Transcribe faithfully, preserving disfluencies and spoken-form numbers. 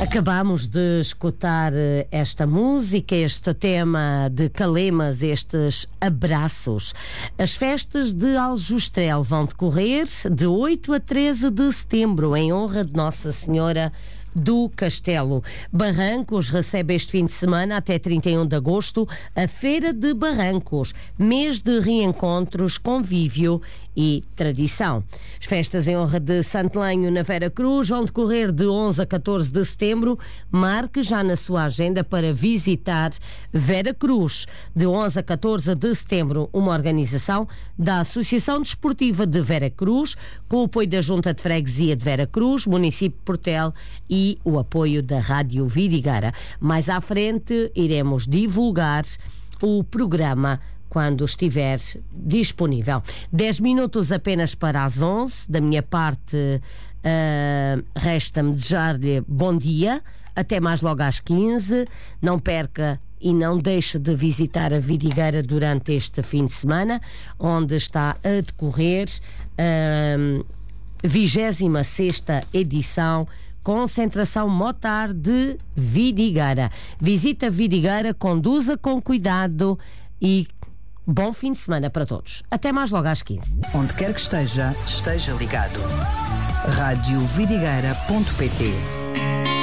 Acabamos de escutar esta música, este tema de Calemas, estes abraços. As festas de Aljustrel vão decorrer de oito a treze de setembro, em honra de Nossa Senhora do Castelo. Barrancos recebe este fim de semana, até trinta e um de agosto, a Feira de Barrancos, mês de reencontros, convívio e tradição. As festas em honra de Santo Lenho na Vera Cruz vão decorrer de onze a catorze de setembro. Marque já na sua agenda para visitar Vera Cruz. De onze a catorze de setembro, uma organização da Associação Desportiva de Vera Cruz, com o apoio da Junta de Freguesia de Vera Cruz, município de Portel e o apoio da Rádio Vidigueira. Mais à frente iremos divulgar o programa quando estiver disponível. dez minutos apenas para as onze. Da minha parte, uh, resta-me desejar-lhe bom dia. Até mais logo às quinze. Não perca e não deixe de visitar a Vidigueira durante este fim de semana, onde está a decorrer a vigésima sexta edição Concentração Motar de Vidigueira. Visita Vidigueira, conduza com cuidado e bom fim de semana para todos. Até mais logo às quinze. Onde quer que esteja, esteja ligado. rádio vidigueira ponto pt